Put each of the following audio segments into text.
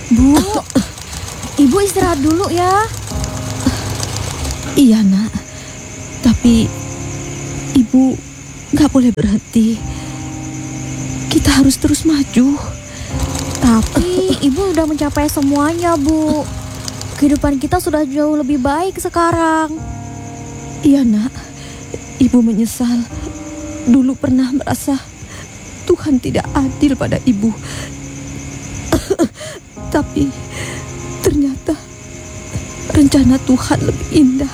Bu, Ibu istirahat dulu ya. Iya nak, tapi ibu gak boleh berhenti. Kita harus terus maju. Tapi Ibu udah mencapai semuanya, Bu. Kehidupan kita sudah jauh lebih baik sekarang. Iya nak, ibu menyesal. Dulu pernah merasa Tuhan tidak adil pada ibu. Tapi ternyata rencana Tuhan lebih indah.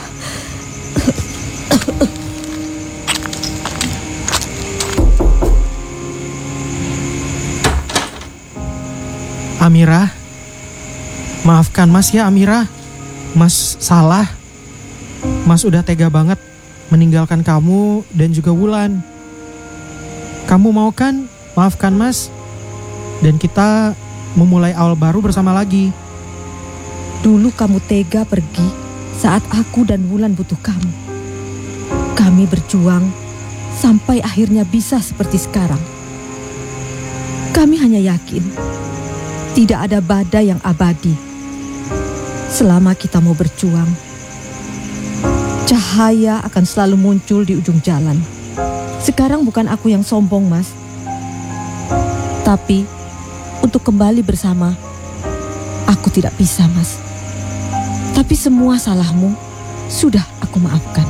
Amira, maafkan Mas ya Amira. Mas salah. Mas udah tega banget meninggalkan kamu dan juga Wulan. Kamu mau kan maafkan Mas? Dan kita memulai awal baru bersama lagi. Dulu kamu tega pergi saat aku dan Wulan butuh kamu. Kami berjuang sampai akhirnya bisa seperti sekarang. Kami hanya yakin tidak ada badai yang abadi. Selama kita mau berjuang, cahaya akan selalu muncul di ujung jalan. Sekarang bukan aku yang sombong, Mas. Tapi untuk kembali bersama, aku tidak bisa, Mas. Tapi semua salahmu sudah aku maafkan.